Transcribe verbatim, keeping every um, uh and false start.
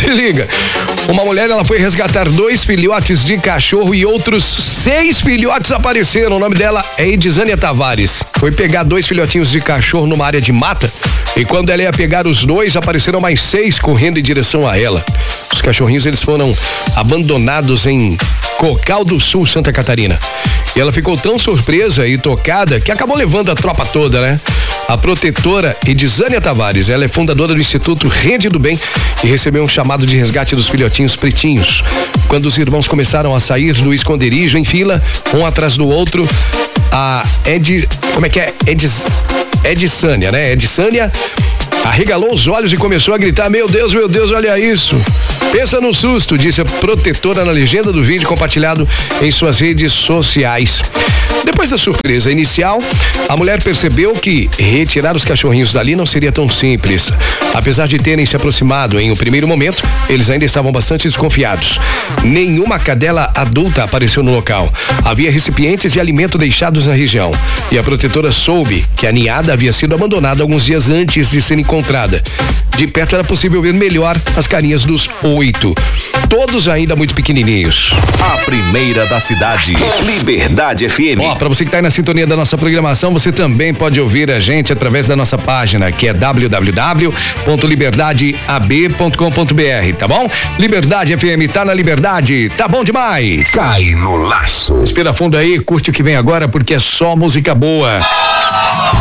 Se liga. Uma mulher, ela foi resgatar dois filhotes de cachorro e outros seis filhotes apareceram. O nome dela é Edisânia Tavares. Foi pegar dois filhotinhos de cachorro numa área de mata e quando ela ia pegar os dois, apareceram mais seis correndo em direção a ela. Os cachorrinhos, eles foram abandonados em Cocal do Sul, Santa Catarina. E ela ficou tão surpresa e tocada que acabou levando a tropa toda, né? A protetora Edisânia Tavares, ela é fundadora do Instituto Rede do Bem e recebeu um chamado de resgate dos filhotinhos pretinhos. Quando os irmãos começaram a sair do esconderijo em fila, um atrás do outro, a Ed... Como é que é? Edis, Edisânia, né? Edisânia arregalou os olhos e começou a gritar: meu Deus, meu Deus, olha isso. Pensa no susto, disse a protetora na legenda do vídeo compartilhado em suas redes sociais. Depois da surpresa inicial, a mulher percebeu que retirar os cachorrinhos dali não seria tão simples. Apesar de terem se aproximado em um primeiro momento, eles ainda estavam bastante desconfiados. Nenhuma cadela adulta apareceu no local. Havia recipientes de alimento deixados na região. E a protetora soube que a ninhada havia sido abandonada alguns dias antes de ser encontrada. De perto era possível ver melhor as carinhas dos oito. Todos ainda muito pequenininhos. A primeira da cidade, Liberdade F M. Ó, pra você que tá aí na sintonia da nossa programação, você também pode ouvir a gente através da nossa página, que é w w w ponto liberdade a b ponto com ponto b r, tá bom? Liberdade F M, tá na Liberdade, tá bom demais. Cai no laço. Respira fundo aí, curte o que vem agora, porque é só música boa.